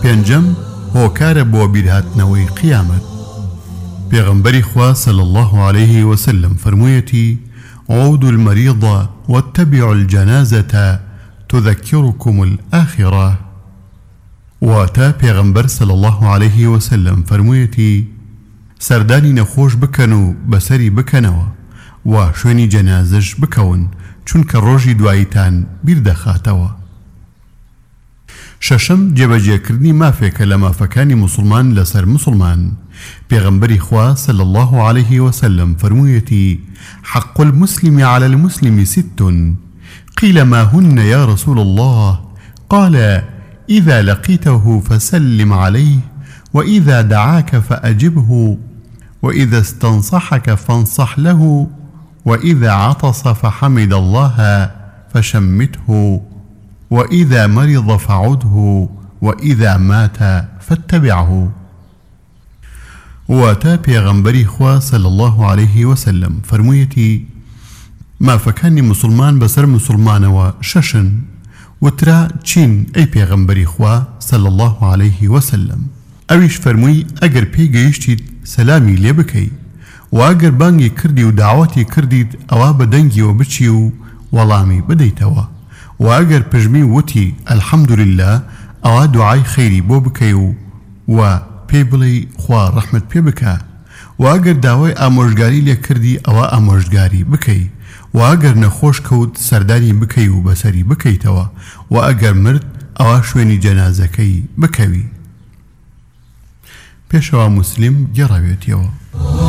پێنجەم هۆکارە بۆ بیرهاتنەوەی قیامەت. پێغەمبەری خوا صلی الله عليه وسلم فەرموویەتی: عودوا المريض واتبعوا الجنازة تذكركم الآخرة. واتا پێغەمبەر صلی الله عليه وسلم فەرموویەتی: سەردانی نەخۆش بکەن و بەسەری بکەنەوە و شوێنی جەنازەش بکەون، چونکە ڕۆژی دواییتان بیردەخاتەوە. شەشەم جێبەجێکردنی مافێکە لە مافەکانی موسڵمان لەسەر موسڵمان. پێغەمبەری خوا صلی الله عليه وسلم فەرموویەتی: حق المسلم على المسلم 6. قيل ما هن يا رسول الله؟ قال: إذا لقيته فسلم عليه، وإذا دعاك فأجبه، وإذا استنصحك فانصح له، وإذا عطس فحمد الله فشمته، وإذا مرض فعده، وإذا مات فاتبعه. واتا پێغەمبەری خوا صلی الله عليه وسلم فەرموویەتی: مافەکانی موسڵمان بەسەر موسڵمانەوە شەشن. وترا چین ئەی پێغەمبەری خوا صلی الله عليه وسلم؟ ئەویش فەرمووی: ئەگەر پێی گەیشتیت سەلامی لێ بکەی، و ئەگەر بانگی کردی و داواتی کردیت ئەوا بەدەنگیەوە بچی و وەڵامی بدەیتەوە، و ئەگەر پژمی وتی الحەمدولله ئەوا دوعای خەیری بۆ بکەی و پێی بڵێی خوا ڕەحمەت پێ بکە، و ئەگەر داوای ئامۆژگاری لێ کردی ئەوە ئامۆژگاری بکەی، و ئەگەر نەخۆش کەوت سەردانی بکەی و بەسەری بکەیتەوە، و ئەگەر مرد ئەوا شوێنی جەنازەکەی بکەوی. پێشەوە موسلیم گێڕاوێتیەوە.